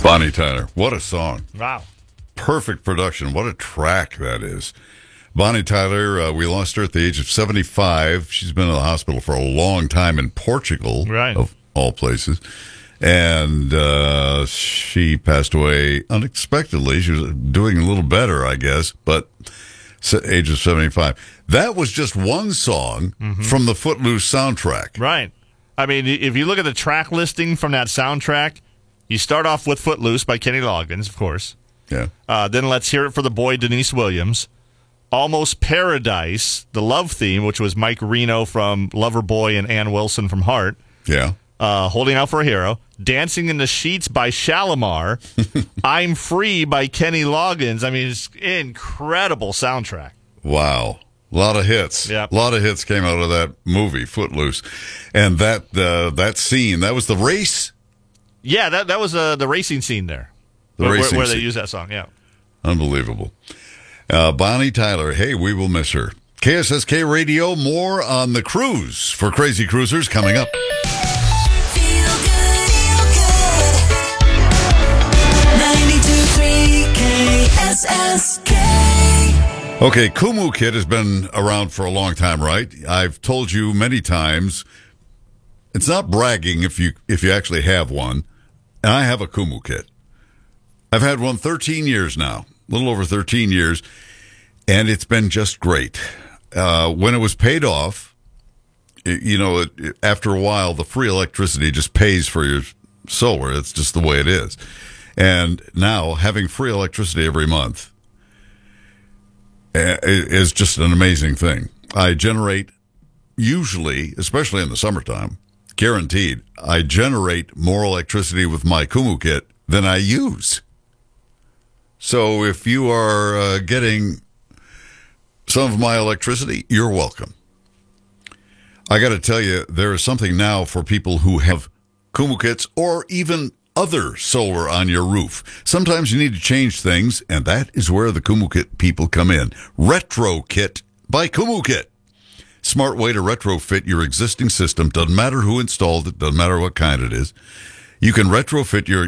Bonnie Tyler, what a song. Wow. Perfect production. What a track that is. Bonnie Tyler, we lost her at the age of 75. She's been in the hospital for a long time in Portugal, right, of all places. And she passed away unexpectedly. She was doing a little better, I guess, but age of 75. That was just one song from the Footloose soundtrack. Right. I mean, if you look at the track listing from that soundtrack, you start off with Footloose by Kenny Loggins, of course. Yeah. Then Let's Hear It for the Boy, Denise Williams. Almost Paradise, the love theme, which was Mike Reno from Loverboy and Ann Wilson from Heart. Yeah. Holding Out for a Hero. Dancing in the Sheets by Shalimar. I'm Free by Kenny Loggins. I mean, it's an incredible soundtrack. Wow. A lot of hits. Yep. A lot of hits came out of that movie, Footloose. And that scene, that was the race? Yeah, that was the racing scene there. Where they use that song, yeah. Unbelievable. Bonnie Tyler, hey, we will miss her. KSSK Radio, more on the cruise for Crazy Cruisers coming up. Feel good, feel good. 92.3 KSSK. Okay, Kumu Kit has been around for a long time, right? I've told you many times, it's not bragging if you actually have one. And I have a Kumu Kit. I've had one 13 years now, a little over 13 years, and it's been just great. When it was paid off, after a while, the free electricity just pays for your solar. It's just the way it is. And now, having free electricity every month is just an amazing thing. I generate, usually, especially in the summertime, guaranteed, I generate more electricity with my Kumu Kit than I use. So if you are getting some of my electricity, you're welcome. I got to tell you, there is something now for people who have Kumu Kits or even other solar on your roof. Sometimes you need to change things, and that is where the Kumu Kit people come in. Retro Kit by Kumu Kit. Smart way to retrofit your existing system. Doesn't matter who installed it. Doesn't matter what kind it is. You can retrofit your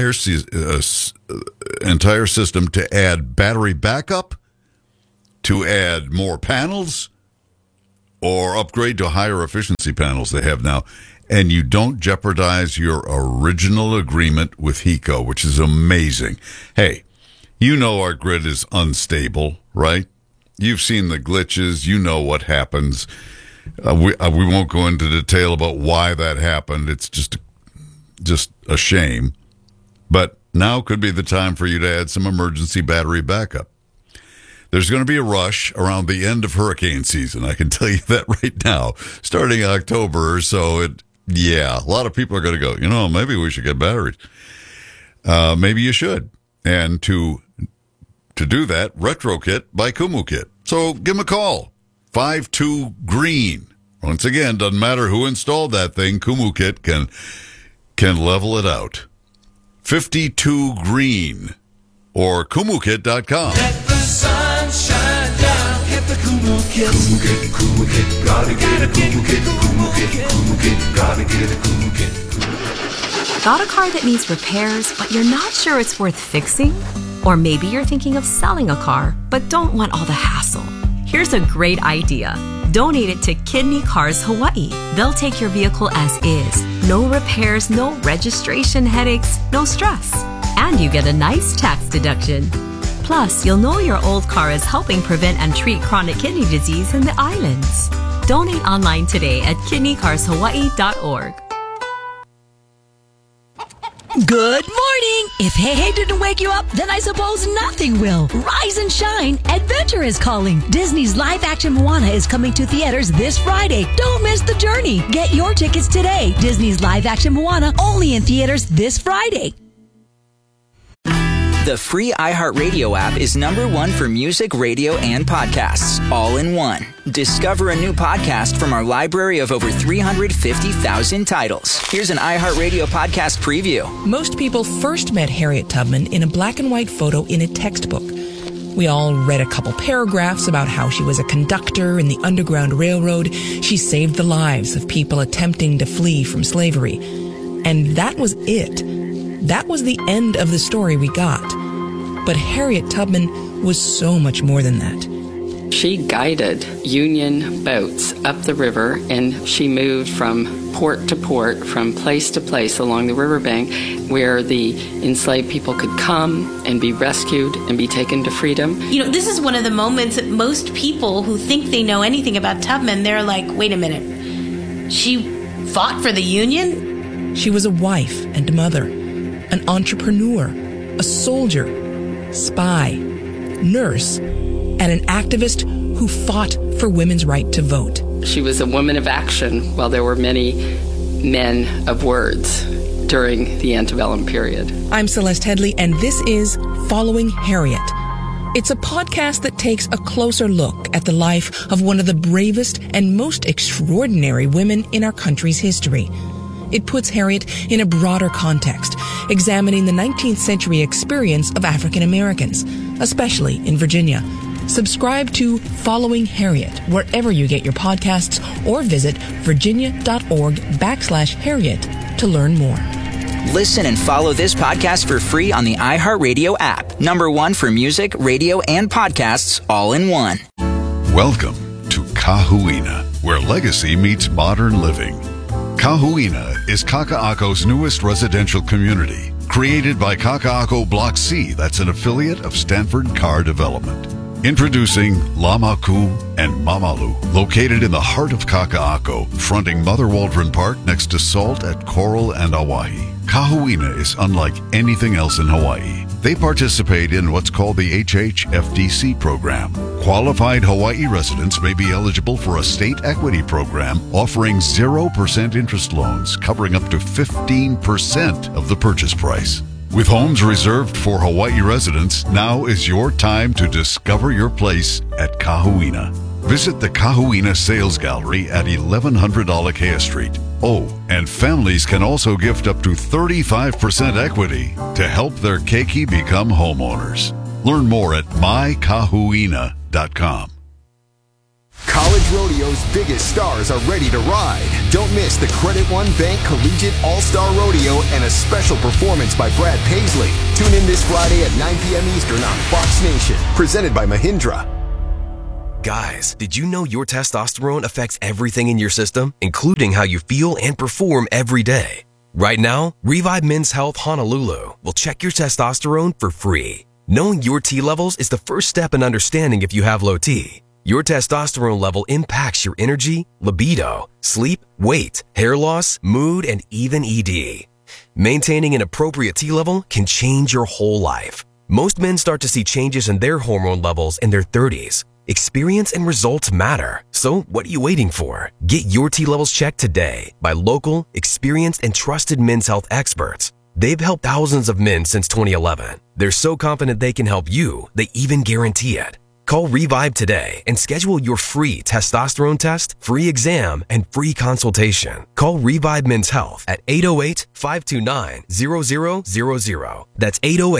entire system to add battery backup, to add more panels, or upgrade to higher efficiency panels they have now. And you don't jeopardize your original agreement with HECO, which is amazing. Hey, you know our grid is unstable, right? You've seen the glitches. You know what happens. We won't go into detail about why that happened. It's just a shame. But now could be the time for you to add some emergency battery backup. There's going to be a rush around the end of hurricane season. I can tell you that right now. Starting October or so, a lot of people are going to go, maybe we should get batteries. Maybe you should. And to do that, Retro Kit by Kumu Kit. So give them a call. 52-GREEN. Once again, doesn't matter who installed that thing, Kumu Kit can level it out. 52-GREEN or KumuKit.com. Let the sun shine down. Hit the Kumu Kit. Kumu Kit, Kumu Kit. Gotta get a Kumu Kit. Kumu Kit, Kumu Kit. Gotta get a Kumu Kit. Got a car that needs repairs, but you're not sure it's worth fixing? Or maybe you're thinking of selling a car, but don't want all the hassle. Here's a great idea. Donate it to Kidney Cars Hawaii. They'll take your vehicle as is. No repairs, no registration headaches, no stress. And you get a nice tax deduction. Plus, you'll know your old car is helping prevent and treat chronic kidney disease in the islands. Donate online today at kidneycarshawaii.org. Good morning! If Hey Hey didn't wake you up, then I suppose nothing will. Rise and shine! Adventure is calling. Disney's live-action Moana is coming to theaters this Friday. Don't miss the journey. Get your tickets today. Disney's live-action Moana only in theaters this Friday. The free iHeartRadio app is #1 for music, radio, and podcasts, all in one. Discover a new podcast from our library of over 350,000 titles. Here's an iHeartRadio podcast preview. Most people first met Harriet Tubman in a black and white photo in a textbook. We all read a couple paragraphs about how she was a conductor in the Underground Railroad. She saved the lives of people attempting to flee from slavery. And that was it. that was the end of the story we got. But Harriet Tubman was so much more than that. She guided Union boats up the river, and she moved from port to port, from place to place along the riverbank, where the enslaved people could come and be rescued and be taken to freedom. You know, this is one of the moments that most people who think they know anything about Tubman, they're like, wait a minute, she fought for the Union? She was a wife and mother, an entrepreneur, a soldier, spy, nurse, and an activist who fought for women's right to vote. She was a woman of action, while there were many men of words during the antebellum period. I'm Celeste Headley, and this is Following Harriet. It's a podcast that takes a closer look at the life of one of the bravest and most extraordinary women in our country's history. It puts Harriet in a broader context, examining the 19th century experience of African Americans, especially in Virginia. Subscribe to Following Harriet wherever you get your podcasts, or visit virginia.org/Harriet to learn more. Listen and follow this podcast for free on the iHeartRadio app. #1 for music, radio, and podcasts all in one. Welcome to Kahuina, where legacy meets modern living. Kahuina is Kaka'ako's newest residential community, created by Kaka'ako Block C, that's an affiliate of Stanford Car Development. Introducing Lamaku and Mamalu, located in the heart of Kaka'ako, fronting Mother Waldron Park next to Salt at Coral and Oahe. Kahuina is unlike anything else in Hawaii. They participate in what's called the HHFDC program. Qualified Hawaii residents may be eligible for a state equity program offering 0% interest loans covering up to 15% of the purchase price. With homes reserved for Hawaii residents, now is your time to discover your place at Kahuina. Visit the Kahuina Sales Gallery at 1100 Alakea Street. Oh, and families can also gift up to 35% equity to help their keiki become homeowners. Learn more at mykahuina.com. College Rodeo's biggest stars are ready to ride. Don't miss the Credit One Bank Collegiate All-Star Rodeo and a special performance by Brad Paisley. Tune in this Friday at 9 p.m. Eastern on Fox Nation. Presented by Mahindra. Guys, did you know your testosterone affects everything in your system, including how you feel and perform every day? Right now, Revive Men's Health Honolulu will check your testosterone for free. Knowing your T levels is the first step in understanding if you have low T. Your testosterone level impacts your energy, libido, sleep, weight, hair loss, mood, and even ED. Maintaining an appropriate T level can change your whole life. Most men start to see changes in their hormone levels in their 30s. Experience and results matter. So what are you waiting for? Get your T levels checked today by local, experienced, and trusted men's health experts. They've helped thousands of men since 2011. They're so confident they can help you, they even guarantee it. Call Revive today and schedule your free testosterone test, free exam, and free consultation. Call Revive Men's Health at 808-529-0000. That's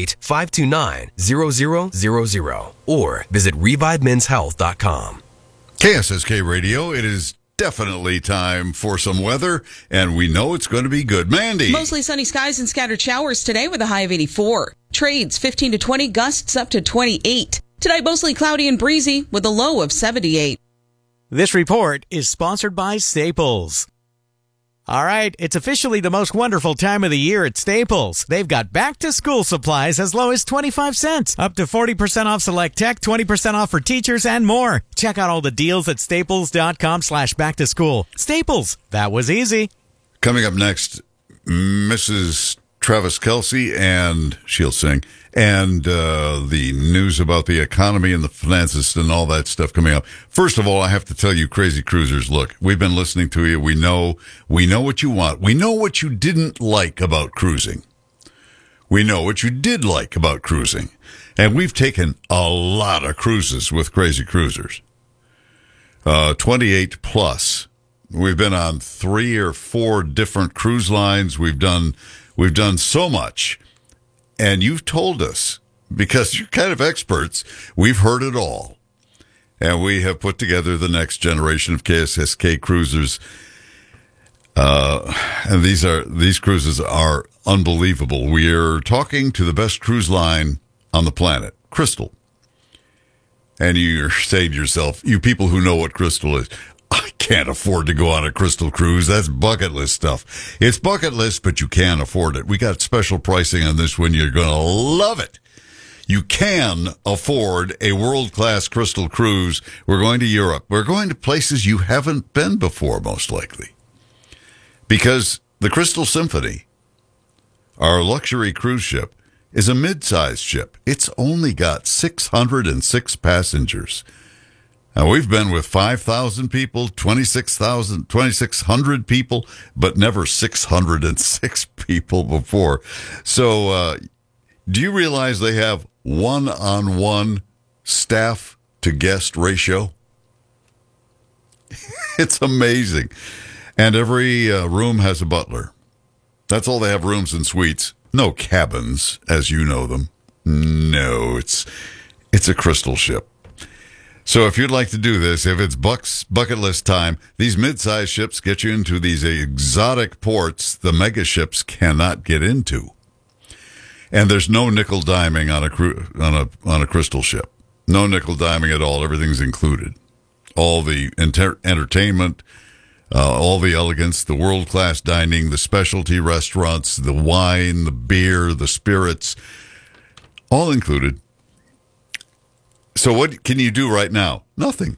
808-529-0000. Or visit ReviveMen'sHealth.com. KSSK Radio, it is definitely time for some weather, and we know it's going to be good. Mandy. Mostly sunny skies and scattered showers today with a high of 84. Trades 15 to 20, gusts up to 28. Tonight, mostly cloudy and breezy with a low of 78. This report is sponsored by Staples. All right, it's officially the most wonderful time of the year at Staples. They've got back-to-school supplies as low as 25 cents, up to 40% off select tech, 20% off for teachers, and more. Check out all the deals at staples.com/back-to-school. Staples, that was easy. Coming up next, Mrs. Travis Kelce, and she'll sing, and the news about the economy and the finances and all that stuff coming up. First of all, I have to tell you, Crazy Cruisers, look, we've been listening to you. We know what you want. We know what you didn't like about cruising. We know what you did like about cruising. And we've taken a lot of cruises with Crazy Cruisers. 28 plus. We've been on 3 or 4 different cruise lines. We've done so much, and you've told us, because you're kind of experts, we've heard it all. And we have put together the next generation of KSSK cruisers. And these cruises are unbelievable. We're talking to the best cruise line on the planet, Crystal. And you're saying to yourself, you people who know what Crystal is, I can't afford to go on a Crystal cruise. That's bucket list stuff. It's bucket list, but you can afford it. We got special pricing on this one. You're going to love it. You can afford a world-class Crystal cruise. We're going to Europe. We're going to places you haven't been before, most likely. Because the Crystal Symphony, our luxury cruise ship, is a mid-sized ship. It's only got 606 passengers. Now, we've been with 5,000 people, 2,600 people, but never 606 people before. So, do you realize they have one-on-one staff to guest ratio? It's amazing. And every room has a butler. That's all they have, rooms and suites. No cabins, as you know them. No, it's a Crystal ship. So if you'd like to do this, if it's bucket list time, these mid-sized ships get you into these exotic ports the mega ships cannot get into. And there's no nickel diming on a Crystal ship. No nickel diming at all. Everything's included. All the entertainment, all the elegance, the world-class dining, the specialty restaurants, the wine, the beer, the spirits, all included. So what can you do right now? Nothing.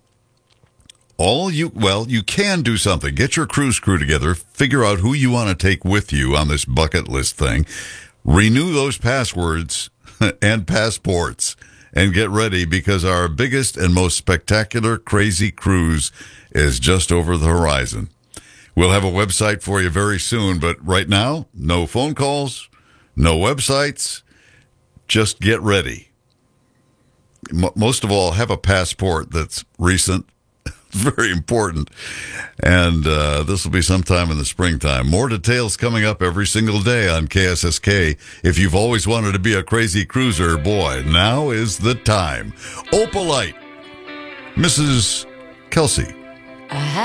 You can do something. Get your cruise crew together. Figure out who you want to take with you on this bucket list thing. Renew those passwords and passports and get ready because our biggest and most spectacular crazy cruise is just over the horizon. We'll have a website for you very soon, but right now, no phone calls, no websites. Just get ready. Most of all, have a passport that's recent. Very important. And this will be sometime in the springtime. More details coming up every single day on KSSK. If you've always wanted to be a crazy cruiser, boy, now is the time. Opalite, Mrs. Kelsey.